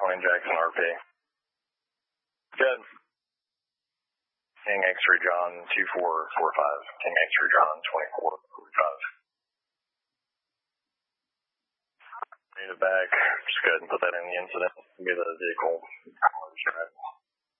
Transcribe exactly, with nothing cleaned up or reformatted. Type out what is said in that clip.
twenty Jackson R P. Good. King X-ray John two four four five. King X-ray John twenty-four forty-five. Need it back. Just go ahead and put that in the incident. Give the vehicle.